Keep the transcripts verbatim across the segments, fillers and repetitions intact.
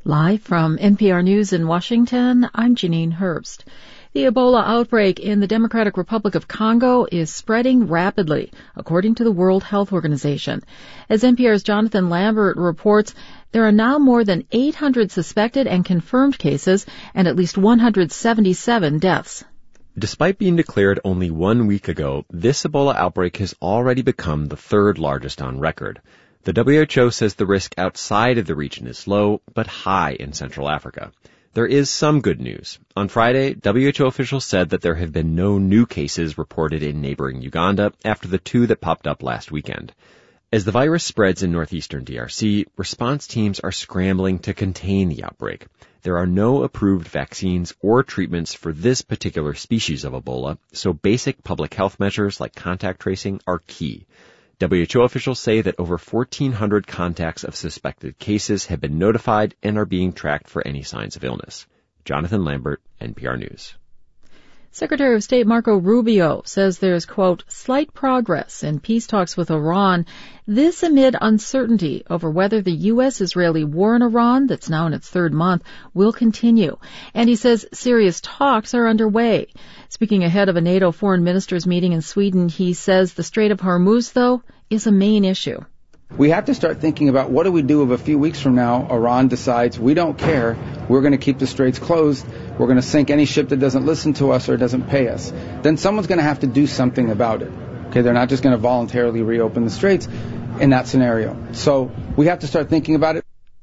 Live from N P R News in Washington, I'm Janine Herbst. The Ebola outbreak in the Democratic Republic of Congo is spreading rapidly, according to the World Health Organization. As N P R's Jonathan Lambert reports, there are now more than eight hundred suspected and confirmed cases and at least one hundred seventy-seven deaths. Despite being declared only one week ago, this Ebola outbreak has already become the third largest on record. The W H O says the risk outside of the region is low, but high in Central Africa. There is some good news. On Friday, W H O officials said that there have been no new cases reported in neighboring Uganda after the two that popped up last weekend. As the virus spreads in northeastern D R C, response teams are scrambling to contain the outbreak. There are no approved vaccines or treatments for this particular species of Ebola, so basic public health measures like contact tracing are key. W H O officials say that over fourteen hundred contacts of suspected cases have been notified and are being tracked for any signs of illness. Jonathan Lambert, N P R News. Secretary of State Marco Rubio says there's, quote, slight progress in peace talks with Iran, this amid uncertainty over whether the U S-Israeli war in Iran, that's now in its third month, will continue. And he says serious talks are underway. Speaking ahead of a NATO foreign ministers meeting in Sweden, he says the Strait of Hormuz, though, is a main issue. We have to start thinking about what do we do if a few weeks from now Iran decides we don't care, we're going to keep the straits closed, we're going to sink any ship that doesn't listen to us or doesn't pay us. Then someone's going to have to do something about it. Okay, they're not just going to voluntarily reopen the straits in that scenario. So we have to start thinking about it.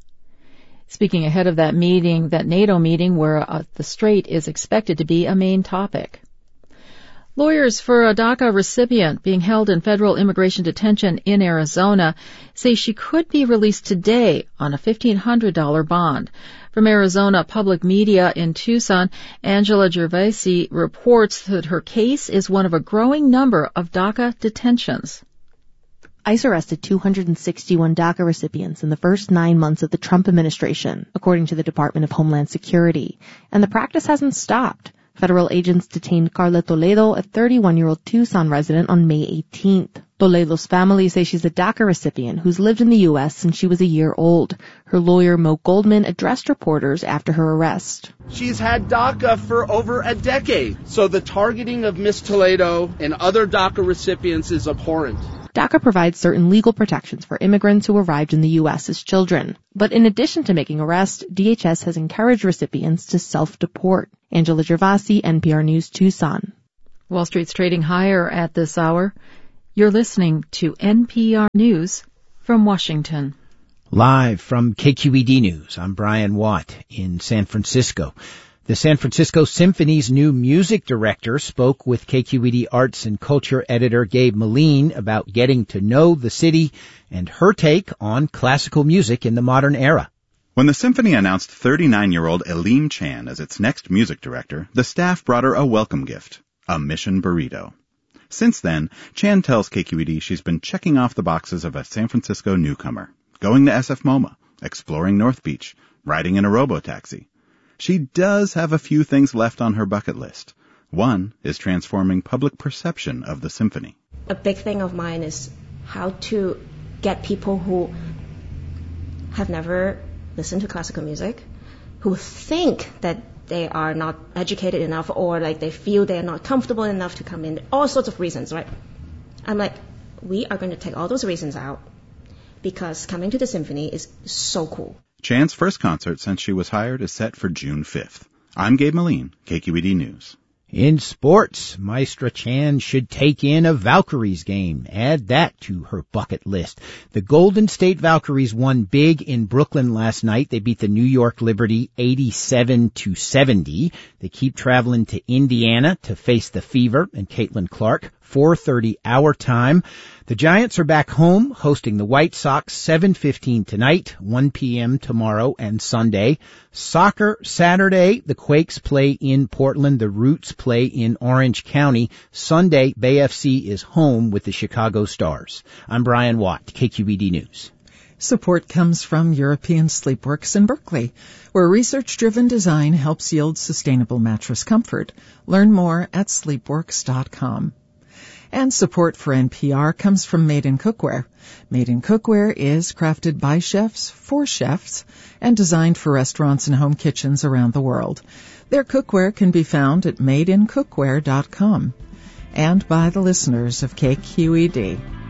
Speaking ahead of that meeting, that NATO meeting where uh, the strait is expected to be a main topic. Lawyers for a DACA recipient being held in federal immigration detention in Arizona say she could be released today on a fifteen hundred dollars bond. From Arizona Public Media in Tucson, Angela Gervasi reports that her case is one of a growing number of DACA detentions. ICE arrested two hundred sixty-one DACA recipients in the first nine months of the Trump administration, according to the Department of Homeland Security. And the practice hasn't stopped. Federal agents detained Carla Toledo, a thirty-one-year-old Tucson resident, on May eighteenth. Toledo's family say she's a DACA recipient who's lived in the U S since she was a year old. Her lawyer, Mo Goldman, addressed reporters after her arrest. She's had DACA for over a decade, so the targeting of Miss Toledo and other DACA recipients is abhorrent. DACA provides certain legal protections for immigrants who arrived in the U S as children. But in addition to making arrests, D H S has encouraged recipients to self-deport. Angela Gervasi, N P R News, Tucson. Wall Street's trading higher at this hour. You're listening to N P R News from Washington. Live from K Q E D News, I'm Brian Watt in San Francisco. The San Francisco Symphony's new music director spoke with K Q E D Arts and Culture editor Gabe Meline about getting to know the city and her take on classical music in the modern era. When the Symphony announced thirty-nine-year-old Aleem Chan as its next music director, the staff brought her a welcome gift, a Mission Burrito. Since then, Chan tells K Q E D she's been checking off the boxes of a San Francisco newcomer, going to S F MoMA, exploring North Beach, riding in a robo-taxi. She does have a few things left on her bucket list. One is transforming public perception of the symphony. A big thing of mine is how to get people who have never listened to classical music, who think that they are not educated enough or like they feel they are not comfortable enough to come in, all sorts of reasons, right? I'm like, we are going to take all those reasons out because coming to the symphony is so cool. Chan's first concert since she was hired is set for June fifth. I'm Gabe Meline, K Q E D News. In sports, Maestra Chan should take in a Valkyries game. Add that to her bucket list. The Golden State Valkyries won big in Brooklyn last night. They beat the New York Liberty eighty-seven to seventy. They keep traveling to Indiana to face the Fever and Caitlin Clark. four thirty our time. The Giants are back home hosting the White Sox seven fifteen tonight, one p.m. tomorrow and Sunday. Soccer Saturday, the Quakes play in Portland. The Roots play in Orange County. Sunday, Bay F C is home with the Chicago Stars. I'm Brian Watt, K Q E D News. Support comes from European Sleepworks in Berkeley, where research-driven design helps yield sustainable mattress comfort. Learn more at sleepworks dot com. And support for N P R comes from Made in Cookware. Made in Cookware is crafted by chefs for chefs and designed for restaurants and home kitchens around the world. Their cookware can be found at made in cookware dot com and by the listeners of K Q E D.